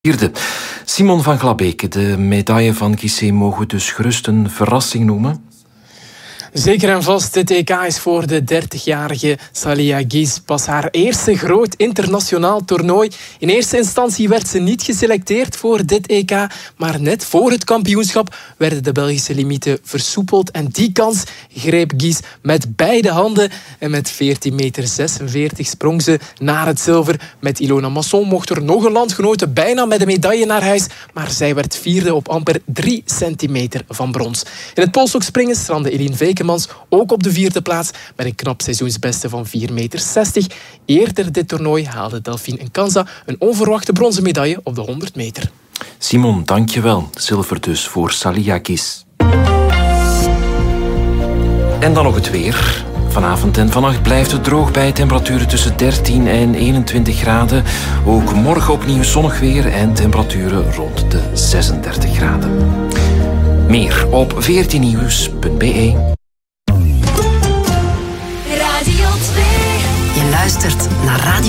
Vierde. Simon van Glabeke, de medaille van Gissé mogen we dus gerust een verrassing noemen. Zeker en vast, dit EK is voor de 30-jarige Saliha Guiz pas haar eerste groot internationaal toernooi. In eerste instantie werd ze niet geselecteerd voor dit EK, maar net voor het kampioenschap werden de Belgische limieten versoepeld en die kans greep Guiz met beide handen. En met 14,46 meter sprong ze naar het zilver. Met Ilona Masson mocht er nog een landgenote bijna met een medaille naar huis, maar zij werd vierde op amper 3 centimeter van brons. In het polsstokspringen strandde Eline Veekemans ook op de vierde plaats met een knap seizoensbeste van 4,60 meter. Eerder dit toernooi haalde Delphine Nkanza een onverwachte bronzen medaille op de 100 meter. Simon, dankjewel. Zilver dus voor Saliha Guiz. En dan nog het weer. Vanavond en vannacht blijft het droog bij temperaturen tussen 13 en 21 graden. Ook morgen opnieuw zonnig weer en temperaturen rond de 36 graden. Meer op 14nieuws.be. Radio 2. Je luistert naar Radio